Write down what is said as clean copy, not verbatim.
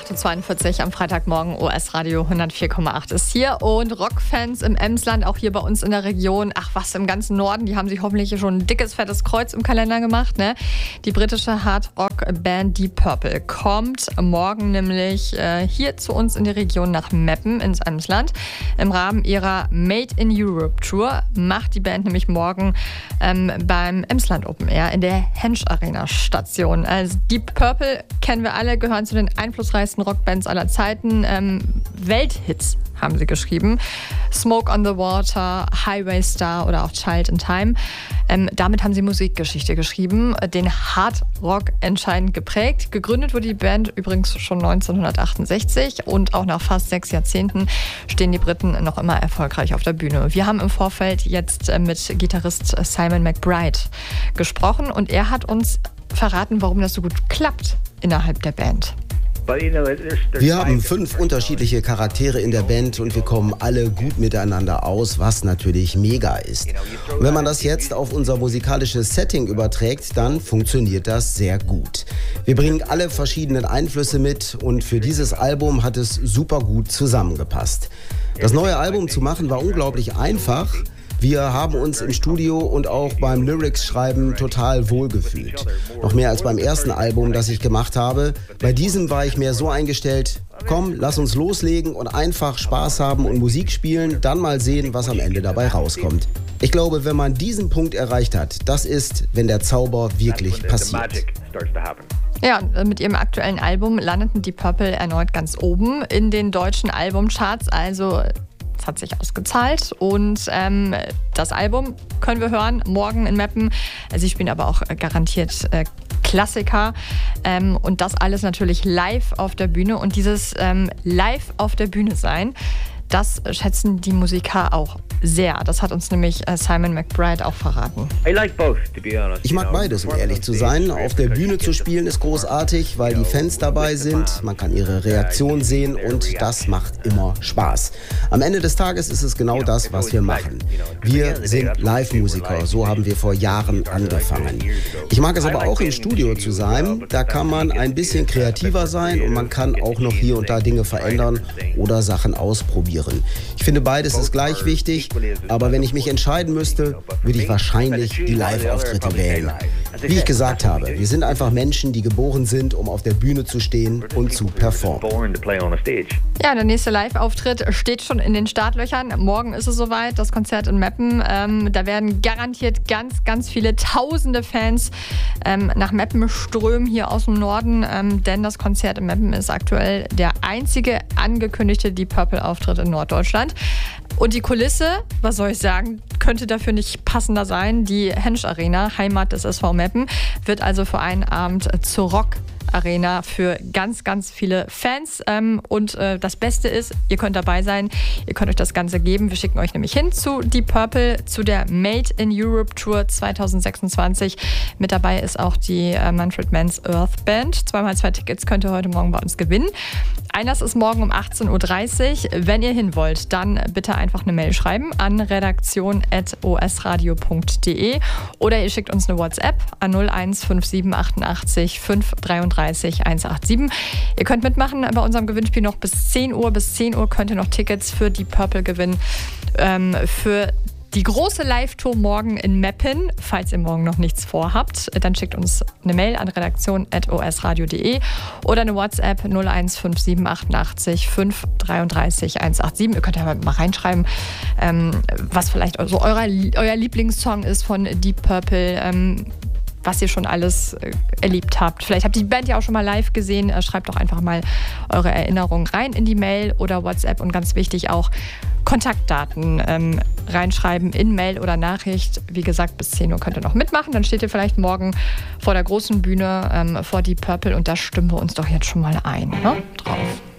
8.42 Uhr am Freitagmorgen. OS Radio 104,8 ist hier. Und Rockfans im Emsland, auch hier bei uns in der Region, ach was, im ganzen Norden, die haben sich hoffentlich schon ein dickes, fettes Kreuz im Kalender gemacht. Ne? Die britische Hard-Rock-Band Deep Purple kommt morgen nämlich hier zu uns in die Region nach Meppen ins Emsland. Im Rahmen ihrer Made in Europe Tour macht die Band nämlich morgen beim Emsland Open Air in der Hensch Arena Station. Also Deep Purple kennen wir alle, gehören zu den einflussreichsten Rockbands aller Zeiten. Welthits haben sie geschrieben. Smoke on the Water, Highway Star oder auch Child in Time. Damit haben sie Musikgeschichte geschrieben, den Hard Rock entscheidend geprägt. Gegründet wurde die Band übrigens schon 1968 und auch nach fast 6 Jahrzehnten stehen die Briten noch immer erfolgreich auf der Bühne. Wir haben im Vorfeld jetzt mit Gitarrist Simon McBride gesprochen und er hat uns verraten, warum das so gut klappt innerhalb der Band. Wir haben 5 unterschiedliche Charaktere in der Band und wir kommen alle gut miteinander aus, was natürlich mega ist. Und wenn man das jetzt auf unser musikalisches Setting überträgt, dann funktioniert das sehr gut. Wir bringen alle verschiedenen Einflüsse mit und für dieses Album hat es super gut zusammengepasst. Das neue Album zu machen war unglaublich einfach. Wir haben uns im Studio und auch beim Lyrics-Schreiben total wohlgefühlt. Noch mehr als beim ersten Album, das ich gemacht habe. Bei diesem war ich mehr so eingestellt, komm, lass uns loslegen und einfach Spaß haben und Musik spielen, dann mal sehen, was am Ende dabei rauskommt. Ich glaube, wenn man diesen Punkt erreicht hat, das ist, wenn der Zauber wirklich passiert. Ja, mit ihrem aktuellen Album landeten die Purple erneut ganz oben in den deutschen Albumcharts, also es hat sich ausgezahlt und das Album können wir hören morgen in Meppen. Sie spielen aber auch garantiert Klassiker und das alles natürlich live auf der Bühne und dieses live auf der Bühne sein, das schätzen die Musiker auch sehr. Das hat uns nämlich Simon McBride auch verraten. Ich mag beides, um ehrlich zu sein. Auf der Bühne zu spielen ist großartig, weil die Fans dabei sind. Man kann ihre Reaktion sehen und das macht immer Spaß. Am Ende des Tages ist es genau das, was wir machen. Wir sind Live-Musiker, so haben wir vor Jahren angefangen. Ich mag es aber auch im Studio zu sein. Da kann man ein bisschen kreativer sein und man kann auch noch hier und da Dinge verändern oder Sachen ausprobieren. Ich finde, beides ist gleich wichtig. Aber wenn ich mich entscheiden müsste, würde ich wahrscheinlich die Live-Auftritte wählen. Wie ich gesagt habe, wir sind einfach Menschen, die geboren sind, um auf der Bühne zu stehen und zu performen. Ja, der nächste Live-Auftritt steht schon in den Startlöchern. Morgen ist es soweit, das Konzert in Meppen. Da werden garantiert ganz, ganz viele tausende Fans nach Meppen strömen hier aus dem Norden. Denn das Konzert in Meppen ist aktuell der einzige angekündigte Deep Purple-Auftritt in Norddeutschland. Und die Kulisse, was soll ich sagen, könnte dafür nicht passender sein. Die Hensch Arena, Heimat des SV Meppen, wird also für einen Abend zur Rock-Arena für ganz, ganz viele Fans. Und das Beste ist, ihr könnt dabei sein, ihr könnt euch das Ganze geben. Wir schicken euch nämlich hin zu Deep Purple, zu der Made in Europe Tour 2026. Mit dabei ist auch die Manfred Mann's Earth Band. 2x2 Tickets könnt ihr heute Morgen bei uns gewinnen. Einlass ist morgen um 18.30 Uhr. Wenn ihr hin wollt, dann bitte einfach eine Mail schreiben an redaktion@osradio.de oder ihr schickt uns eine WhatsApp an 0157 88 533 187. Ihr könnt mitmachen bei unserem Gewinnspiel noch bis 10 Uhr. Bis 10 Uhr könnt ihr noch Tickets für Deep Purple gewinnen. Für die große Live-Tour morgen in Meppen. Falls ihr morgen noch nichts vorhabt, dann schickt uns eine Mail an redaktion@osradio.de oder eine WhatsApp 0157 88 533 187. Ihr könnt ja mal reinschreiben, was vielleicht so euer Lieblingssong ist von Deep Purple, was ihr schon alles erlebt habt. Vielleicht habt ihr die Band ja auch schon mal live gesehen. Schreibt doch einfach mal eure Erinnerungen rein in die Mail oder WhatsApp und ganz wichtig auch Kontaktdaten reinschreiben in Mail oder Nachricht. Wie gesagt, bis 10 Uhr könnt ihr noch mitmachen. Dann steht ihr vielleicht morgen vor der großen Bühne vor Deep Purple und da stimmen wir uns doch jetzt schon mal ein, ne? Drauf.